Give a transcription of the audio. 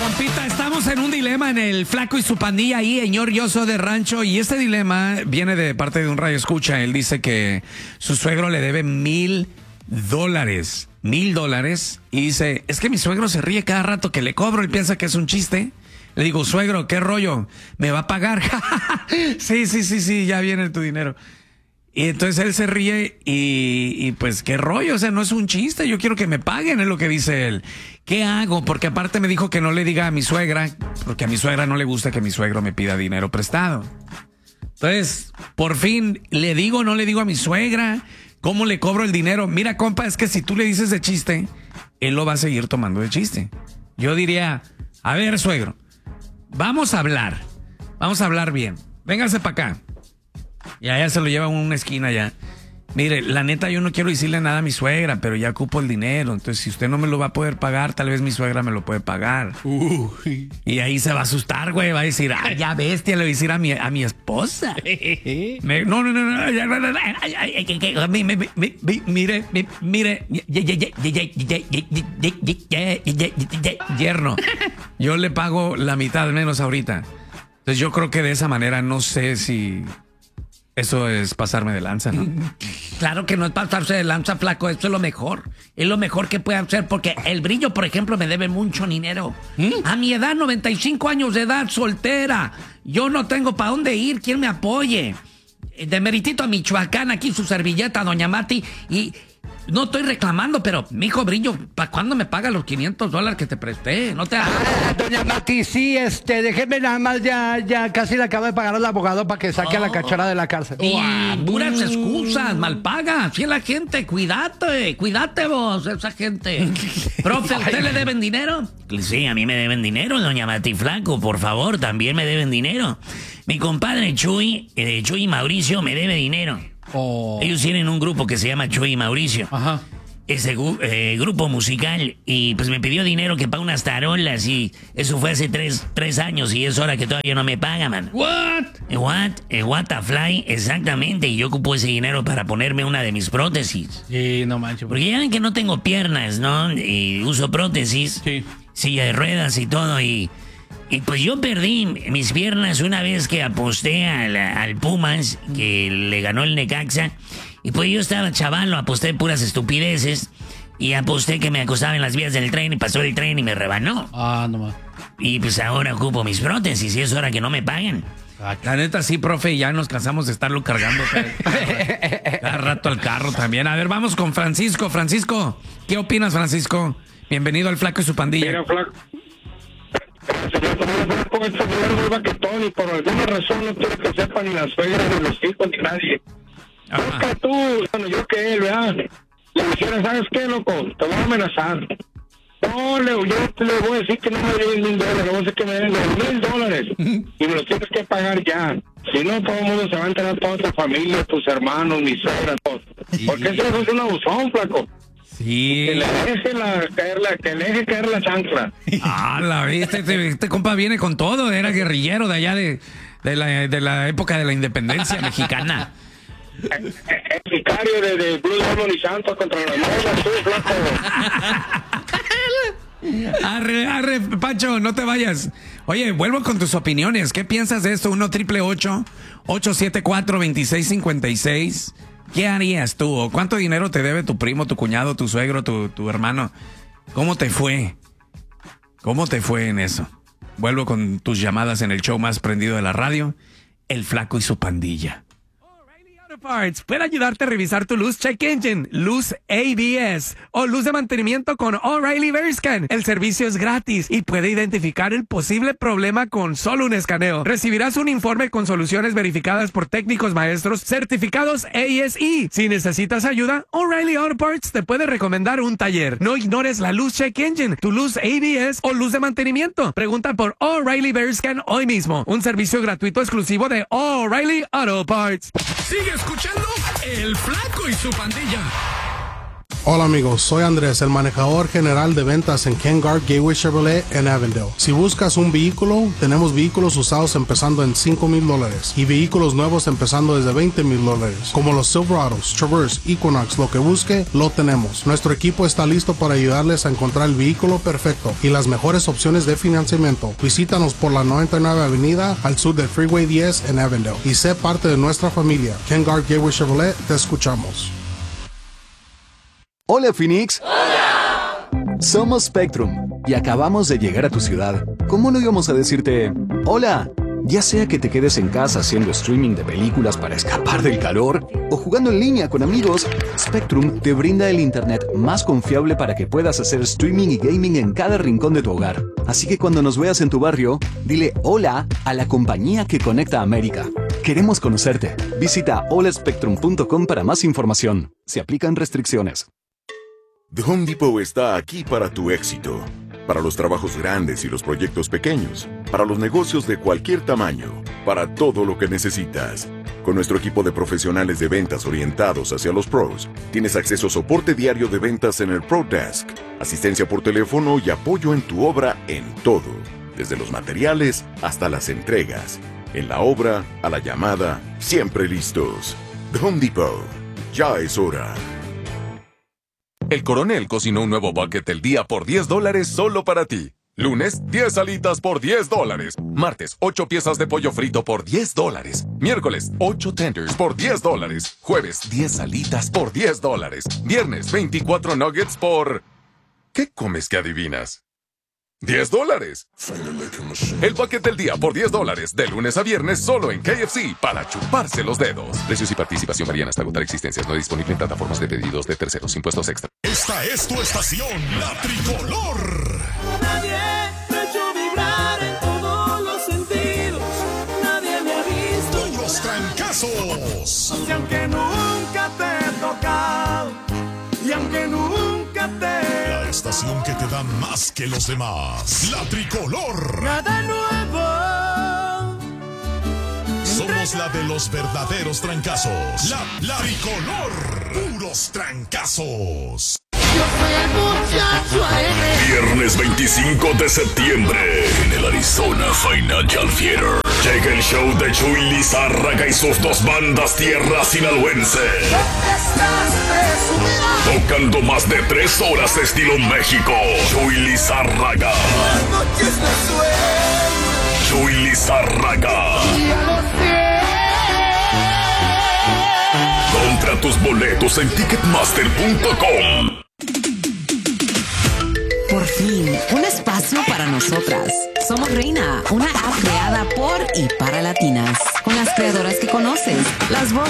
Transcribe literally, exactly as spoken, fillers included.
Compita, estamos en un dilema en el Flaco y su pandilla ahí, señor Yoso de Rancho, y este dilema viene de parte de un radio escucha. Él dice que su suegro le debe mil dólares, mil dólares, y dice, es que mi suegro se ríe cada rato que le cobro y piensa que es un chiste. Le digo, suegro, ¿qué rollo? ¿Me va a pagar? sí, sí, sí, sí, ya viene tu dinero. Y entonces él se ríe y, y pues qué rollo, o sea, no es un chiste, yo quiero que me paguen, es lo que dice él. ¿Qué hago? Porque aparte me dijo que no le diga a mi suegra, porque a mi suegra no le gusta que mi suegro me pida dinero prestado. Entonces, por fin, ¿le digo o no le digo a mi suegra? ¿Cómo le cobro el dinero? Mira, compa, es que si tú le dices de chiste, él lo va a seguir tomando de chiste. Yo diría, a ver, suegro, vamos a hablar, vamos a hablar bien, véngase para acá. Y allá se lo lleva a una esquina ya. Mire, la neta yo no quiero decirle nada a mi suegra, pero ya ocupo el dinero. Entonces, si usted no me lo va a poder pagar, tal vez mi suegra me lo puede pagar. Uy. Y ahí se va a asustar, güey. Va a decir, ah, ya bestia, le voy a decir a mi, a mi esposa. me, no, no, no, no. Ya, no, no, no ay, ay, ay, mi, mi, mi, mi, mire, mi, mire. Yerno, yo le pago la mitad menos ahorita. Entonces, yo creo que de esa manera no sé si... Eso es pasarme de lanza, ¿no? Claro que no es pasarse de lanza, flaco. Eso es lo mejor. Es lo mejor que puede hacer porque el Brillo, por ejemplo, me debe mucho dinero. ¿Mm? A mi edad, noventa y cinco años de edad, soltera. Yo no tengo para dónde ir. ¿Quién me apoye? De meritito a Michoacán, aquí su servilleta, doña Mati. Y no estoy reclamando, pero, mijo Brillo, ¿para cuándo me paga los quinientos dólares que te presté? No te... Ah, doña Mati, sí, este, déjeme nada más, ya, ya casi le acabo de pagar al abogado para que saque oh. a la cachorra de la cárcel. Y wow. puras excusas, mal pagas. Sí, la gente, cuídate, cuídate vos, esa gente. Profe, ¿a usted le deben dinero? Sí, a mí me deben dinero, doña Mati Flaco, por favor, también me deben dinero. Mi compadre Chuy, eh, Chuy Mauricio, me debe dinero. Oh. Ellos tienen un grupo que se llama Chuy y Mauricio. Ajá. Ese eh, grupo musical. Y pues me pidió dinero que pague unas tarolas. Y eso fue hace tres, tres años. Y es hora que todavía no me paga, man. What? Eh, what? Eh, what a fly. Exactamente. Y yo ocupo ese dinero para ponerme una de mis prótesis. Sí, no manches. Porque ya ven que no tengo piernas, ¿no? Y uso prótesis. Sí. Silla de ruedas y todo. Y... Y pues yo perdí mis piernas una vez que aposté al, al Pumas, que le ganó el Necaxa. Y pues yo estaba chavalo, aposté puras estupideces. Y aposté que me acostaba en las vías del tren y pasó el tren y me rebanó. Ah, no más. Y pues ahora ocupo mis prótesis y es hora que no me paguen. La neta sí, profe, ya nos cansamos de estarlo cargando cada, cada rato al carro también. A ver, vamos con Francisco. Francisco, ¿qué opinas, Francisco? Bienvenido al Flaco y su pandilla. Mira, Flaco. Señor, como el Flaco es familiar muy baquetón y por alguna razón no quiero que sepa ni la suegra, ni los hijos, ni nadie. Busca tú, bueno, yo que él, ¿verdad? Le dijera, ¿sabes qué, loco? Te voy a amenazar. No, le, yo te le voy a decir que no me deben mil dólares, le voy a decir que me deben dos mil dólares y me los tienes que pagar ya. Si no, todo el mundo se va a enterar, toda tu familia, tus hermanos, mi suegra, todos. Sí. Porque eso es un abusón, Flaco. Sí. Que le deje la, caer la, que le deje caer la chancla. Ah, la viste, este, este compa viene con todo, era guerrillero de allá de, de, la, de la época de la independencia mexicana. El, el sicario de, de Blue Demon y Santos contra las modas, tú, Flaco. Arre, arre, Pancho, no te vayas. Oye, vuelvo con tus opiniones. ¿Qué piensas de esto? uno triple ocho, ocho siete cuatro, dos seis cinco seis. ¿Qué harías tú? ¿O cuánto dinero te debe tu primo, tu cuñado, tu suegro, tu, tu hermano? ¿Cómo te fue? ¿Cómo te fue en eso? Vuelvo con tus llamadas en el show más prendido de la radio, El Flaco y su pandilla. Parts puede ayudarte a revisar tu luz check engine, luz A B S o luz de mantenimiento con O'Reilly Verscan. El servicio es gratis y puede identificar el posible problema con solo un escaneo. Recibirás un informe con soluciones verificadas por técnicos maestros certificados A S E. Si necesitas ayuda, O'Reilly Auto Parts te puede recomendar un taller. No ignores la luz check engine, tu luz A B S o luz de mantenimiento. Pregunta por O'Reilly Verscan hoy mismo. Un servicio gratuito exclusivo de O'Reilly Auto Parts. Sigue escuchando El Flaco y su pandilla. Hola amigos, soy Andrés, el manejador general de ventas en Ken Garff Gateway Chevrolet en Avondale. Si buscas un vehículo, tenemos vehículos usados empezando en cinco mil dólares y vehículos nuevos empezando desde veinte mil dólares. Como los Silverados, Traverse, Equinox, lo que busque, lo tenemos. Nuestro equipo está listo para ayudarles a encontrar el vehículo perfecto y las mejores opciones de financiamiento. Visítanos por la noventa y nueve Avenida al sur del Freeway diez en Avondale y sé parte de nuestra familia. Ken Garff Gateway Chevrolet, te escuchamos. Hola Phoenix. ¡Hola! Somos Spectrum y acabamos de llegar a tu ciudad. ¿Cómo no íbamos a decirte hola? Ya sea que te quedes en casa haciendo streaming de películas para escapar del calor o jugando en línea con amigos, Spectrum te brinda el internet más confiable para que puedas hacer streaming y gaming en cada rincón de tu hogar. Así que cuando nos veas en tu barrio, dile hola a la compañía que conecta a América. Queremos conocerte. Visita hola spectrum punto com para más información. Se aplican restricciones. The Home Depot está aquí para tu éxito. Para los trabajos grandes y los proyectos pequeños. Para los negocios de cualquier tamaño. Para todo lo que necesitas. Con nuestro equipo de profesionales de ventas orientados hacia los pros, tienes acceso a soporte diario de ventas en el Pro Desk, asistencia por teléfono y apoyo en tu obra en todo. Desde los materiales hasta las entregas. En la obra, a la llamada, siempre listos. The Home Depot. Ya es hora. El Coronel cocinó un nuevo bucket del día por diez dólares solo para ti. Lunes, diez alitas por diez dólares. Martes, ocho piezas de pollo frito por diez dólares. Miércoles, ocho tenders por diez dólares. Jueves, diez alitas por diez dólares. Viernes, veinticuatro nuggets por... ¿Qué comes que adivinas? diez dólares. El bucket del día por diez dólares. De lunes a viernes solo en K F C para chuparse los dedos. Precios y participación varían hasta agotar existencias. No disponible en plataformas de pedidos de terceros. Impuestos extra. Esta es tu estación, la tricolor. Nadie me ha hecho vibrar en todos los sentidos. Nadie me ha visto. Puros trancazos. Y aunque nunca te he tocado, y aunque nunca te... La estación que te da más que los demás. La tricolor. Nada nuevo. Somos la de los verdaderos trancazos. La, la tricolor. Puros trancazos. Yo soy el muchacho alegre. Viernes veinticinco de septiembre en el Arizona Financial Theater. Llega el show de Chuy Lizárraga y sus dos bandas tierra sinaloense. Tocando más de tres horas estilo México. Chuy Lizárraga. Chuy Lizárraga. Compra tus boletos en ticketmaster punto com. Por fin, un espacio para nosotras. Somos Reina, una app creada por y para latinas. Con las creadoras que conoces, las voces